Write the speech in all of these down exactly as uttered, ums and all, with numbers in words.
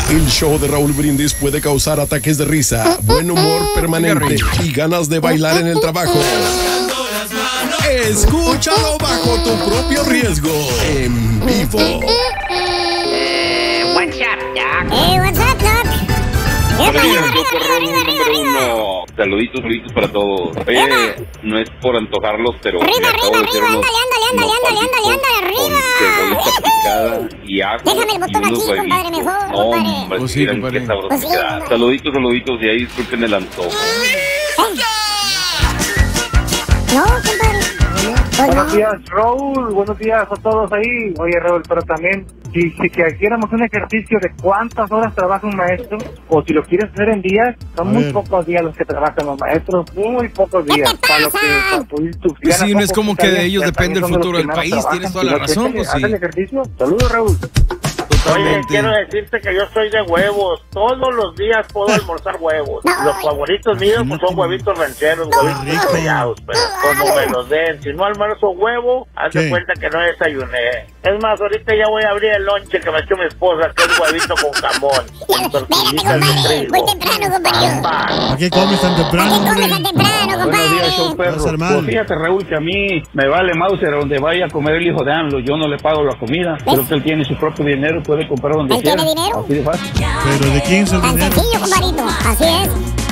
El show de Raúl Brindis puede causar ataques de risa, buen humor permanente y ganas de bailar en el trabajo. Escúchalo bajo tu propio riesgo, en vivo. Eh, what's up, Doc? Hey, what's up, Doc? Buenos días, yo perrón número uno. Saluditos, saluditos para todos. Oye, no es por antojarlos, pero Arriba, me acabo arriba, de hacer arriba, unos- ándale, ándale, unos ándale, ándale, pancitos ándale, arriba. con cebollita picada y ajo. Déjame el botón y unos aquí, compadre, huevitos. mejor, No, compadre. hombre, Pues sí, miren compadre. qué sabrosidad. Pues sí, compadre. Saluditos, saluditos, y ahí disculpen el antojo. No, compadre. Pues Buenos no. días, Raúl. Buenos días a todos ahí. Oye, Raúl, pero también, si, si quisiéramos un ejercicio de cuántas horas trabaja un maestro, o si lo quieres hacer en días, son A muy ver. pocos días los que trabajan los maestros, muy pocos ¿Qué días. te Para lo que, pasa? para tu- tu- Pues sí, ganas no es poco, como está que de bien, ellos pero depende también el son de los futuro que del menos país, trabajan. tienes toda la Y los que razón, hacen- pues sí. ¿Hacen ejercicio? Saludos, Raúl. Oye, Totalmente. quiero decirte que yo soy de huevos. Todos los días puedo almorzar huevos. Los favoritos míos pues, son huevitos rancheros, huevitos rico. estrellados, pero como me los den. Si no almuerzo huevo, haz de ¿Qué? cuenta que no desayuné. Es más, ahorita ya voy a abrir el lonche que me echó mi esposa, que es huevito con jamón, con Espérate, tortillitas de compadre. trigo. Muy temprano, compadre. Pan. ¿A qué comes tan ¿A qué temprano, comes hombre? tan temprano, Buenos días, show compadre? perro. Vas a ser mal. Pues fíjate, Raúl, que a mí me vale Mauser a donde vaya a comer el hijo de AMLO. Yo no le pago la comida. Creo que él tiene su propio dinero y puede comprar donde ¿Él quiera. tiene dinero? Así de fácil. ¿Pero de quién es el Tan dinero? sencillo, compadrito. Así es.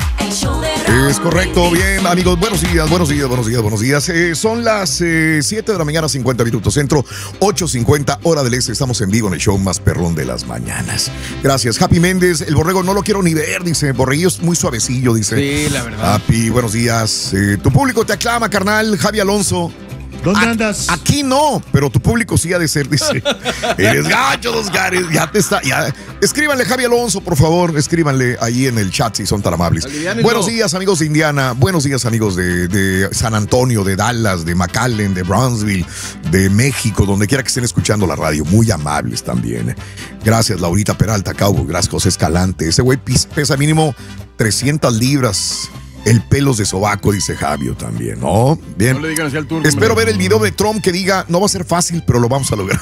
Es correcto, bien amigos, buenos días, buenos días, buenos días, buenos días. Eh, son las eh, siete de la mañana, cincuenta minutos centro, ocho cincuenta hora del este. Estamos en vivo en el show más perrón de las mañanas. Gracias. Happy Méndez, el borrego no lo quiero ni ver, dice. Borreguillo es muy suavecillo, dice. Sí, la verdad. Happy, buenos días. Eh, tu público te aclama, carnal, Javi Alonso. ¿Dónde A- andas? Aquí no, pero tu público sí ha de ser, dice. Eres gacho, dos gares, ya te está. Ya. Escríbanle, Javi Alonso, por favor, escríbanle ahí en el chat si son tan amables. Aliviánenlo. Buenos días, amigos de Indiana. Buenos días, amigos de, de San Antonio, de Dallas, de McAllen, de Brownsville, de México, donde quiera que estén escuchando la radio. Muy amables también. Gracias, Laurita Peralta, Cowboy. Gracias, José Escalante. Ese güey pis- pesa mínimo trescientas libras. El pelos de sobaco, dice Javio también, ¿no? Bien. No le digan así al turco. Espero hombre. ver el video de Trump que diga, no va a ser fácil, pero lo vamos a lograr.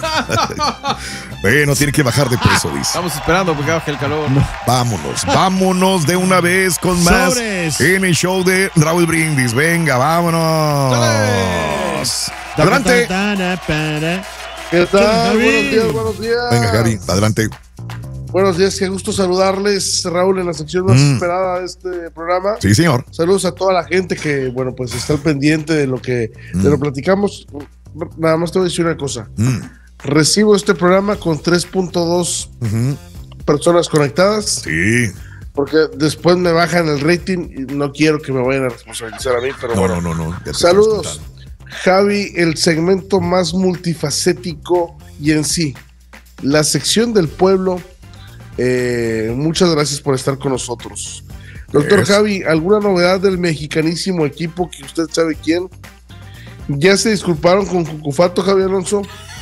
Bueno, tiene que bajar de peso, dice. Estamos esperando porque baje el calor. Vámonos, vámonos de una vez con más Sobres. en el show de Raúl Brindis. Venga, vámonos. Adelante. ¿Qué tal? Javi. Buenos días, buenos días. Venga, Javi, adelante. Buenos días, qué gusto saludarles, Raúl, en la sección más Mm. esperada de este programa. Sí, señor. Saludos a toda la gente que, bueno, pues está al pendiente de lo que Mm. de lo platicamos. Nada más te voy a decir una cosa. Mm. Recibo este programa con tres punto dos Ujú. personas conectadas, Sí. porque después me bajan el rating y no quiero que me vayan a responsabilizar a mí, pero No, bueno. no, no, no. ya te Saludos, estamos Javi, el segmento más multifacético y en sí, la sección del pueblo. Eh, muchas gracias por estar con nosotros. Doctor Es- Javi, ¿alguna novedad del mexicanísimo equipo que usted sabe quién? ¿Ya se disculparon con Cucufato, Javi Alonso?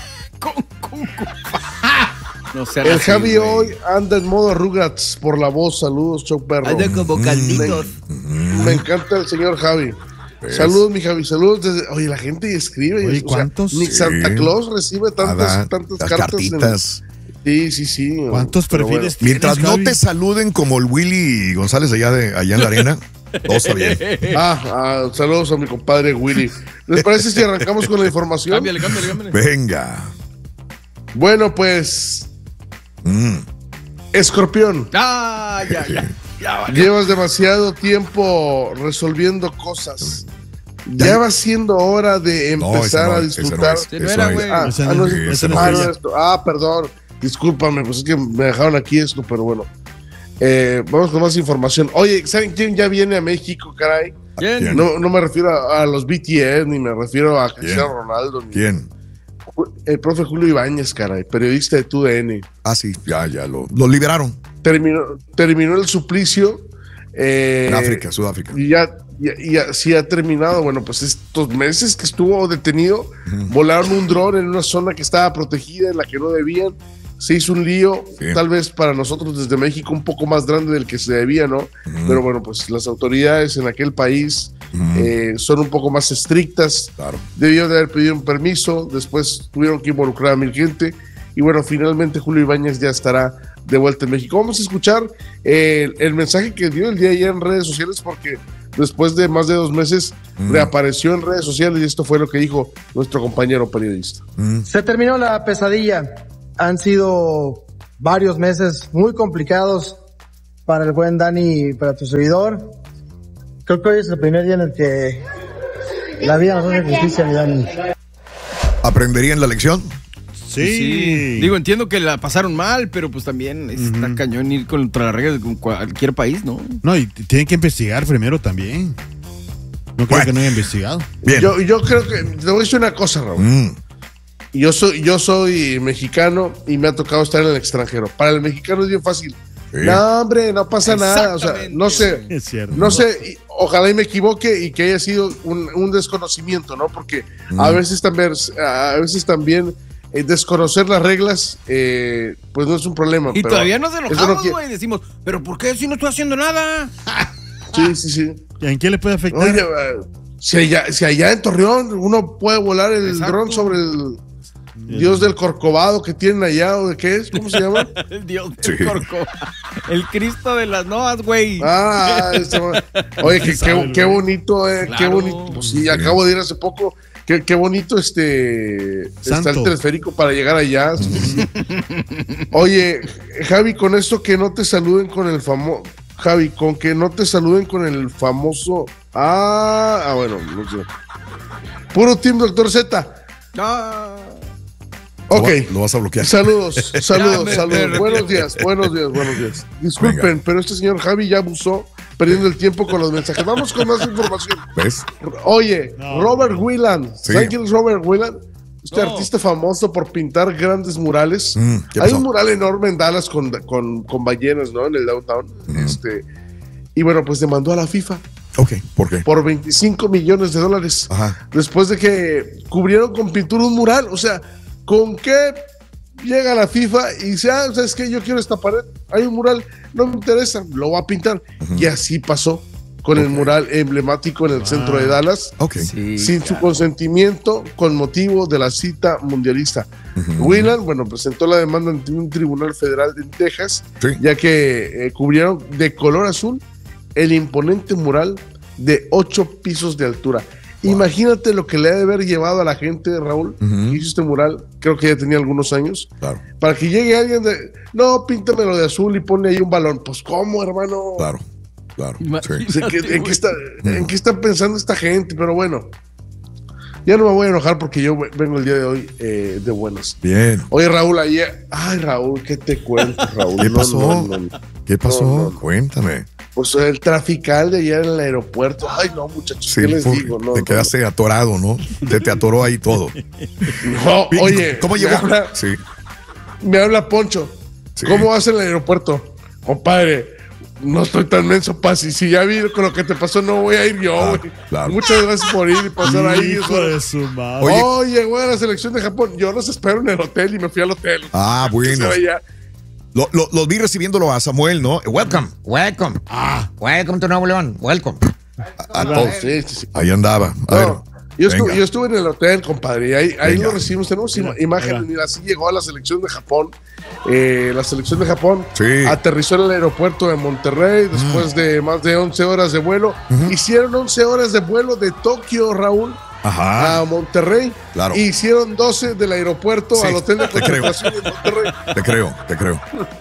No sé. El Javi hoy anda en modo Rugrats por la voz. Saludos, Choc Perro. como calditos. Mm. Me encanta el señor Javi. Es- Saludos, mi Javi. Saludos desde. Oye, la gente escribe. Oye, o sea, ¿cuántos? ni Sí. Santa Claus recibe tantas, Nada, tantas las cartas. en- cartitas. Sí, sí, sí. ¿Cuántos Pero perfiles Mientras tienes, no Javi? te saluden como el Willy González allá, de, allá en la arena, todo está bien. bueno. Ah, ah, saludos a mi compadre Willy. ¿Les parece si arrancamos con la información? Cámbiale, cámbiale, cámbiale. Venga. Bueno, pues, Mm. Escorpión, Ah, ya, ya. Ya, vale. llevas demasiado tiempo resolviendo cosas. Ya va siendo hora de No, empezar ese no a es, ese no disfrutar. es, Sí, no eso era, es. güey. Ah, Ese ah, no no es- es- ese ah, no no es. es esto. Ah, perdón. Discúlpame, pues es que me dejaron aquí esto, pero bueno. Eh, vamos con más información. Oye, ¿saben quién ya viene a México, caray? ¿Quién? ¿Quién? No, no me refiero a, a los B T S, ni me refiero a Cristiano ¿Quién? Ronaldo. Ni, ¿Quién? El profe Julio Ibáñez, caray, periodista de T U D N. Ah, sí, ya, ya lo, lo liberaron. Terminó, terminó el suplicio. eh, En África, Sudáfrica. Y ya, ya, ya sí ha terminado. Bueno, pues estos meses que estuvo detenido, volaron un dron en una zona que estaba protegida, en la que no debían. Se hizo un lío, Sí. tal vez para nosotros desde México un poco más grande del que se debía, ¿no? Ujú. Pero bueno, pues las autoridades en aquel país Ujú. eh, son un poco más estrictas. Claro. Debieron de haber pedido un permiso, después tuvieron que involucrar a mil gente Y bueno, finalmente Julio Ibáñez ya estará de vuelta en México. Vamos a escuchar el, el mensaje que dio el día de ayer en redes sociales, porque después de más de dos meses mm. reapareció en redes sociales y esto fue lo que dijo nuestro compañero periodista. Mm. Se terminó la pesadilla. Han sido varios meses muy complicados para el buen Dani y para tu servidor. Creo que hoy es el primer día en el que la vida nos hace justicia, mi Dani. ¿Aprenderían la lección? Sí. sí. Digo, entiendo que la pasaron mal, pero pues también está uh-huh. cañón ir contra las reglas de cualquier país, ¿no? No, y tienen que investigar primero también. No creo bueno. que no haya investigado. Bien. Yo, yo creo que, te voy a decir una cosa, Raúl. Mm. Yo soy, yo soy mexicano y me ha tocado estar en el extranjero. Para el mexicano es bien fácil. Sí. No, hombre, no pasa nada. O sea, no sé. Es cierto. No sé, ojalá y me equivoque y que haya sido un, un desconocimiento, ¿no? Porque mm. a veces también, a veces también eh, desconocer las reglas, eh, pues no es un problema. Y pero todavía nos enojamos, güey. No decimos, ¿pero por qué si no estoy haciendo nada? Sí, sí, sí. ¿Y en qué le puede afectar? Oye, si allá, si allá en Torreón uno puede volar el Exacto. dron sobre el Dios del Corcovado que tienen allá, ¿o de qué es? ¿Cómo se llama? El Dios del sí. Corcovado. El Cristo de las Novas, güey. Ah, este, oye, qué, qué, qué bonito, eh, claro. qué bonito. Pues sí, acabo de ir hace poco. Qué, qué bonito este Santo. Está el teleférico para llegar allá. Oye, Javi, con esto que no te saluden con el famoso. Javi, con que no te saluden con el famoso. Ah, ah bueno, no sé. Puro Team Doctor Z. Ah. Ok. Lo vas a bloquear. Saludos, saludos, me, saludos. Me buenos días, buenos días, buenos días. Disculpen, Venga. pero este señor Javi ya abusó, perdiendo el tiempo con los mensajes. Vamos con más información. ¿Ves? Oye, no. Robert Wieland. Sí. ¿Saben quién es Robert Wieland? Este no. artista famoso por pintar grandes murales. Mm, Hay un mural enorme en Dallas con, con, con ballenas, ¿no? En el downtown. Mm. Este, y bueno, pues demandó a la FIFA. Ok, ¿por qué? Por veinticinco millones de dólares. Ajá. Después de que cubrieron con pintura un mural. O sea, ¿con qué llega la FIFA y dice, ah, ¿sabes qué? Yo quiero esta pared. Hay un mural, no me interesa, lo voy a pintar. Uh-huh. Y así pasó con okay. el mural emblemático en el wow. centro de Dallas. Okay. Sí, sin claro. su consentimiento, con motivo de la cita mundialista. Uh-huh. Wieland, bueno, presentó la demanda ante un tribunal federal en Texas, sí. ya que eh, cubrieron de color azul el imponente mural de ocho pisos de altura. Wow. Imagínate lo que le ha de haber llevado a la gente, Raúl, uh-huh. que hizo este mural, creo que ya tenía algunos años, claro. para que llegue alguien de, no, píntamelo de azul y ponle ahí un balón. Pues, ¿cómo, hermano? Claro, claro. Sí. ¿En, qué, en, qué está, ¿En qué está pensando esta gente? Pero bueno, ya no me voy a enojar porque yo vengo el día de hoy eh, de buenas. Bien. Oye, Raúl, ayer, ay, Raúl, ¿qué te cuento, Raúl? ¿Qué pasó? No, no, no, ¿Qué pasó? No, no. Cuéntame. Pues el trafical de allá en el aeropuerto. Ay, no, muchachos, sí, ¿qué les por, digo? No, te no, quedaste no. atorado, ¿no? Te, te atoró ahí todo. No, oye. ¿Cómo llegó? Me habla, sí. me habla Poncho. Sí. ¿Cómo vas en el aeropuerto? Compadre, no estoy tan menso, Pasi. Si ya vi con lo que te pasó, no voy a ir yo, güey. Claro, claro. Muchas gracias por ir y pasar ahí. Hijo de su madre. Oye, Oye, güey, la selección de Japón. Yo los espero en el hotel y me fui al hotel. Ah, bueno. Lo, lo, los vi recibiéndolo a Samuel, ¿no? Welcome, welcome. Ah, welcome to Nuevo León, welcome. A, a todos. Sí, sí, sí. Ahí andaba. A no, ver, yo, estuve, yo estuve en el hotel, compadre, y ahí, ahí lo recibimos. Tenemos venga, imágenes. Venga. Mira, así llegó a la selección de Japón. Eh, la selección de Japón sí. aterrizó en el aeropuerto de Monterrey después mm. de más de once horas de vuelo. Uh-huh. Hicieron once horas de vuelo de Tokio, Raúl. Ajá. A Monterrey. Claro. Y hicieron doce del aeropuerto sí, al hotel de concentración de Monterrey. Te creo, te creo.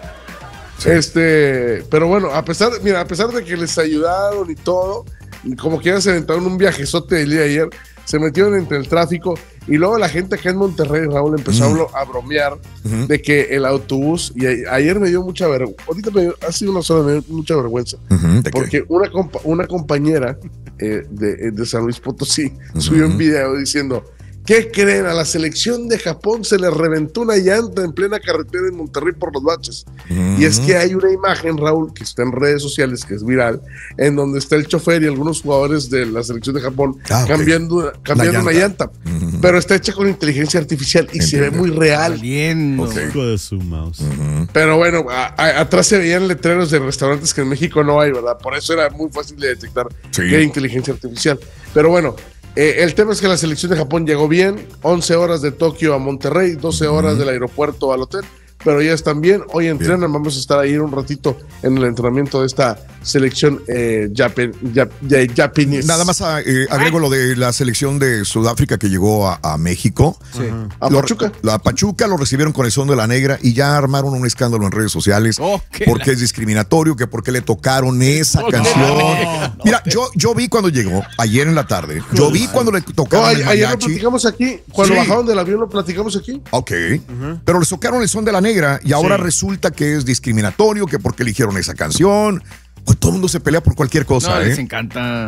Sí. Este, pero bueno, a pesar, mira, a pesar de que les ayudaron y todo, como que ya se aventaron un viajezote el día de ayer, se metieron entre el tráfico y luego la gente acá en Monterrey, Raúl, empezó mm. a bromear mm-hmm. de que el autobús, y a, ayer me dio mucha vergüenza, ahorita me dio, ha sido una sola, me dio mucha vergüenza, mm-hmm. porque una, compa, una compañera eh, de, de San Luis Potosí mm-hmm. subió un video diciendo, ¿qué creen? A la selección de Japón se le reventó una llanta en plena carretera en Monterrey por los baches. Mm-hmm. Y es que hay una imagen, Raúl, que está en redes sociales, que es viral, en donde está el chofer y algunos jugadores de la selección de Japón ah, okay. cambiando, cambiando llanta. una llanta. Mm-hmm. Pero está hecha con inteligencia artificial y Entiendo. se ve muy real. Bien. Okay. Hijo de su mouse. Mm-hmm. Pero bueno, a, a, atrás se veían letreros de restaurantes que en México no hay, ¿verdad? Por eso era muy fácil de detectar sí. que hay inteligencia artificial. Pero bueno, Eh, el tema es que la selección de Japón llegó bien, once horas de Tokio a Monterrey, doce horas del aeropuerto al hotel, pero ya están bien, hoy entrenan, bien. Vamos a estar ahí un ratito en el entrenamiento de esta selección eh, japen, jap, japonesa. Nada más eh, agrego lo de la selección de Sudáfrica que llegó a, a México. Sí. A lo, Pachuca. La Pachuca lo recibieron con el son de la negra y ya armaron un escándalo en redes sociales oh, porque la... es discriminatorio, que porque le tocaron esa oh, canción. No. Mira, yo, yo vi cuando llegó, ayer en la tarde, yo vi cuando le tocaron no, el mariachi. Ayer lo platicamos aquí, cuando sí. bajaron del avión lo platicamos aquí. Ok, uh-huh. pero les tocaron el son de la negra y ahora sí. resulta que es discriminatorio, que porque eligieron esa canción. Pues todo el mundo se pelea por cualquier cosa, no, ¿eh? Les encanta.